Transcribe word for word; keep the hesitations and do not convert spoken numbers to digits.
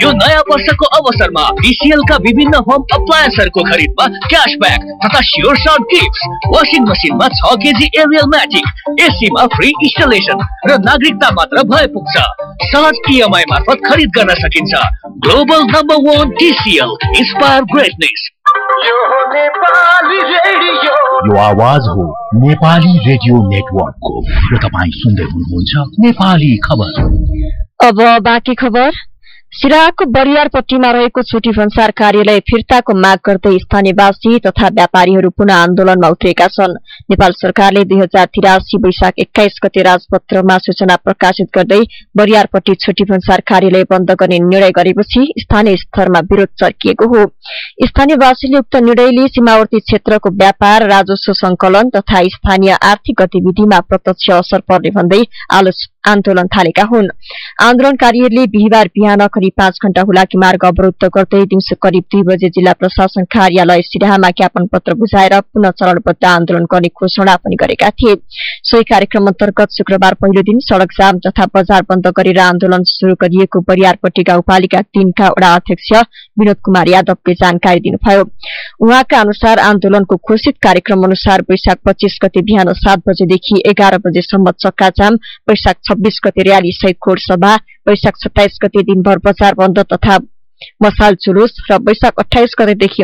यो नयाँ वर्षको अवसरमा टीसीएल का विभिन्न होम अप्लायन्सहरूको खरिदमा क्याशब्याक तथा स्योर सर्ट गिफ्ट। वाशिङ मसिनमा छ KG Ariel magic, एसीमा free installation र नागरिकता मात्र भए पुग्छ। सहज इएमआई मार्फत खरिद गर्न सकिन्छ। Global number one TCL, inspire greatness. यो आवाज हो नेपाली रेडियो नेटवर्कको र तपाईँ सुन्दै हुनुहुन्छ नेपाली खबर। अब बाँकी खबर। सिराहाको बरियारपट्टीमा रहेको छोटी भन्सार कार्यालय फिर्ताको माग गर्दै स्थानीयवासी तथा व्यापारीहरू पुनः आन्दोलनमा उत्रेका छन्। नेपाल सरकारले दुई हजार तिरासी वैशाख एक्काइस गते राजपत्रमा सूचना प्रकाशित गर्दै बरियारपट्टी छोटी भन्सार कार्यालय बन्द गर्ने निर्णय गरेपछि स्थानीय स्तरमा विरोध चर्किएको हो। स्थानीयवासीले उक्त निर्णयले सीमावर्ती क्षेत्रको व्यापार, राजस्व संकलन तथा स्थानीय आर्थिक गतिविधिमा प्रत्यक्ष असर पर्ने भन्दै आन्दोलन थालेका हुन्। आन्दोलनकारीहरूले बिहिबार बिहान करिब पाँच घण्टा हुलाकी मार्ग अवरुद्ध गर्दै दिउँसो करिब दुई बजे जिल्ला प्रशासन कार्यालय सिराहामा ज्ञापन पत्र बुझाएर पुनः चरणबद्ध आन्दोलन गर्ने घोषणा पनि गरेका थिए। सोही कार्यक्रम अन्तर्गत शुक्रबार पहिलो दिन सड़क जाम तथा बजार बन्द गरेर आन्दोलन शुरू गरिएको बरियारपट्टी गाउँपालिका तीनका वडा अध्यक्ष विनोद कुमार यादवले जानकारी दिनुभयो। उहाँका अनुसार आन्दोलनको घोषित कार्यक्रम अनुसार वैशाख पच्चीस गते बिहान सात बजेदेखि एघार बजेसम्म चक्काजाम, वैशाख छब्बीस गते र्याली सहित घोड सभा, वैशाख सत्ताइस गते दिनभर बजार बन्द तथा मसाल जुलुस र वैशाख अठाइस गतेदेखि